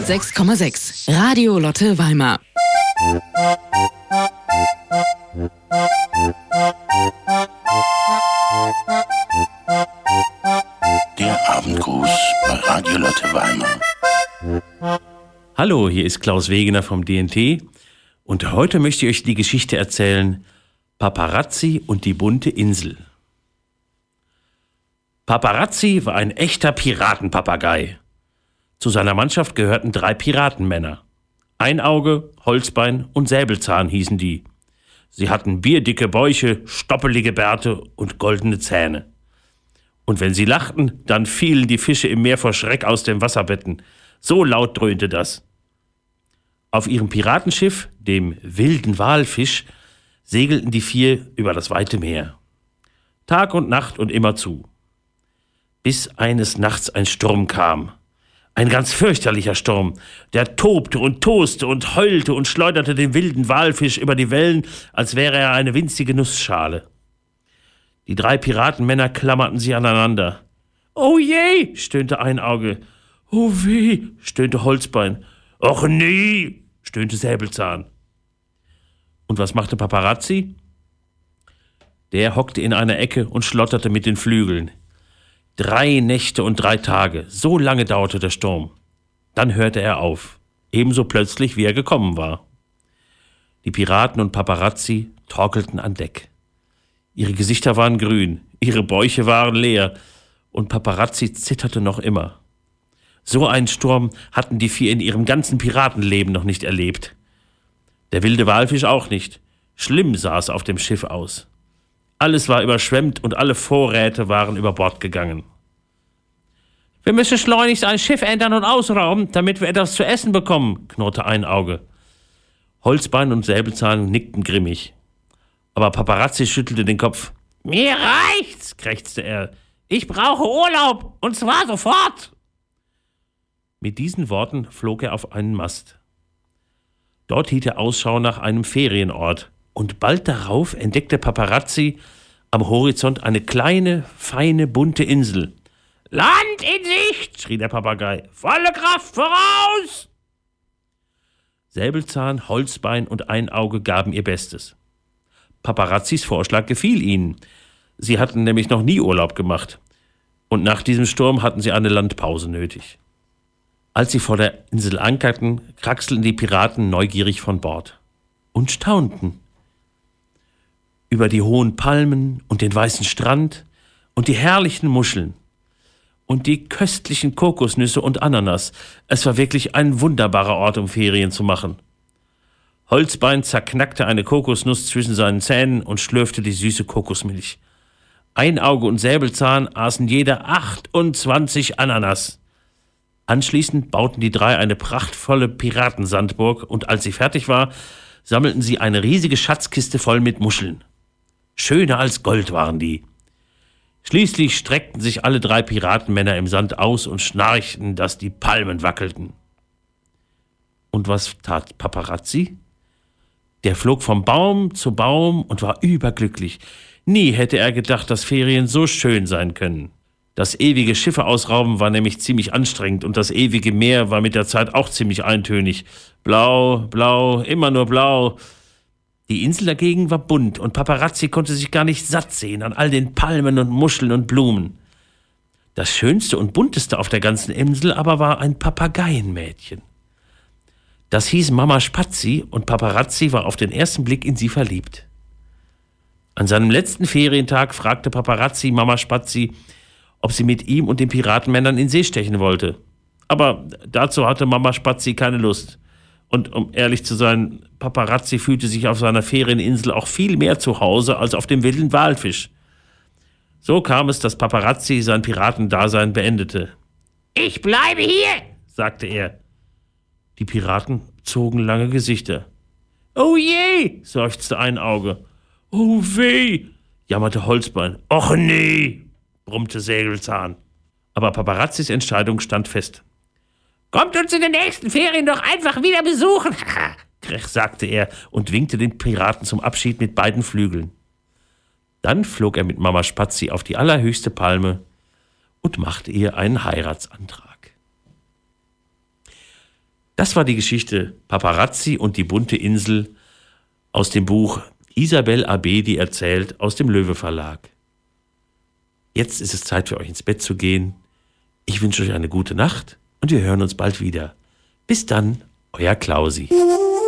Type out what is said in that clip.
106,6. Radio Lotte Weimar. Der Abendgruß bei Radio Lotte Weimar. Hallo, hier ist Klaus Wegener vom DNT und heute möchte ich euch die Geschichte erzählen: Paparazzi und die bunte Insel. Paparazzi war ein echter Piratenpapagei. Zu seiner Mannschaft gehörten 3 Piratenmänner. Einauge, Holzbein und Säbelzahn hießen die. Sie hatten bierdicke Bäuche, stoppelige Bärte und goldene Zähne. Und wenn sie lachten, dann fielen die Fische im Meer vor Schreck aus den Wasserbetten. So laut dröhnte das. Auf ihrem Piratenschiff, dem Wilden Walfisch, segelten die 4 über das weite Meer. Tag und Nacht und immerzu. Bis eines Nachts ein Sturm kam. Ein ganz fürchterlicher Sturm. Der tobte und toste und heulte und schleuderte den wilden Walfisch über die Wellen, als wäre er eine winzige Nussschale. Die 3 Piratenmänner klammerten sich aneinander. »Oh je«, stöhnte Einauge. »Oh weh«, stöhnte Holzbein. »Och nee«, stöhnte Säbelzahn. Und was machte Paparazzi? Der hockte in einer Ecke und schlotterte mit den Flügeln. 3 Nächte und 3 Tage, so lange dauerte der Sturm. Dann hörte er auf, ebenso plötzlich, wie er gekommen war. Die Piraten und Paparazzi torkelten an Deck. Ihre Gesichter waren grün, ihre Bäuche waren leer und Paparazzi zitterte noch immer. So einen Sturm hatten die 4 in ihrem ganzen Piratenleben noch nicht erlebt. Der wilde Walfisch auch nicht. Schlimm sah es auf dem Schiff aus. Alles war überschwemmt und alle Vorräte waren über Bord gegangen. »Wir müssen schleunigst ein Schiff ändern und ausrauben, damit wir etwas zu essen bekommen«, knurrte Einauge. Holzbein und Säbelzahn nickten grimmig. Aber Paparazzi schüttelte den Kopf. »Mir reicht's«, krächzte er. »Ich brauche Urlaub, und zwar sofort!« Mit diesen Worten flog er auf einen Mast. Dort hielt er Ausschau nach einem Ferienort. Und bald darauf entdeckte Paparazzi am Horizont eine kleine, feine, bunte Insel. »Land in Sicht«, schrie der Papagei. »Volle Kraft voraus!« Säbelzahn, Holzbein und Einauge gaben ihr Bestes. Paparazzis Vorschlag gefiel ihnen. Sie hatten nämlich noch nie Urlaub gemacht. Und nach diesem Sturm hatten sie eine Landpause nötig. Als sie vor der Insel ankerten, kraxelten die Piraten neugierig von Bord und staunten über die hohen Palmen und den weißen Strand und die herrlichen Muscheln und die köstlichen Kokosnüsse und Ananas. Es war wirklich ein wunderbarer Ort, um Ferien zu machen. Holzbein zerknackte eine Kokosnuss zwischen seinen Zähnen und schlürfte die süße Kokosmilch. Einauge und Säbelzahn aßen jeder 28 Ananas. Anschließend bauten die 3 eine prachtvolle Piratensandburg und als sie fertig war, sammelten sie eine riesige Schatzkiste voll mit Muscheln. Schöner als Gold waren die. Schließlich streckten sich alle 3 Piratenmänner im Sand aus und schnarchten, dass die Palmen wackelten. Und was tat Paparazzi? Der flog vom Baum zu Baum und war überglücklich. Nie hätte er gedacht, dass Ferien so schön sein können. Das ewige Schiffe ausrauben war nämlich ziemlich anstrengend und das ewige Meer war mit der Zeit auch ziemlich eintönig. Blau, blau, immer nur blau. Die Insel dagegen war bunt und Paparazzi konnte sich gar nicht satt sehen an all den Palmen und Muscheln und Blumen. Das schönste und bunteste auf der ganzen Insel aber war ein Papageienmädchen. Das hieß Mama Spatzi und Paparazzi war auf den ersten Blick in sie verliebt. An seinem letzten Ferientag fragte Paparazzi Mama Spatzi, ob sie mit ihm und den Piratenmännern in See stechen wollte. Aber dazu hatte Mama Spatzi keine Lust. Und um ehrlich zu sein, Paparazzi fühlte sich auf seiner Ferieninsel auch viel mehr zu Hause als auf dem wilden Walfisch. So kam es, dass Paparazzi sein Piratendasein beendete. »Ich bleibe hier«, sagte er. Die Piraten zogen lange Gesichter. »Oh je«, seufzte Einauge. »Oh weh«, jammerte Holzbein. »Och nee«, brummte Säbelzahn. Aber Paparazzis Entscheidung stand fest. »Kommt uns in den nächsten Ferien doch einfach wieder besuchen«, sagte er und winkte den Piraten zum Abschied mit beiden Flügeln. Dann flog er mit Mama Spatzi auf die allerhöchste Palme und machte ihr einen Heiratsantrag. Das war die Geschichte Paparazzi und die bunte Insel aus dem Buch Isabel Abedi erzählt aus dem Löwe Verlag. Jetzt ist es Zeit für euch ins Bett zu gehen. Ich wünsche euch eine gute Nacht und wir hören uns bald wieder. Bis dann, euer Klausi.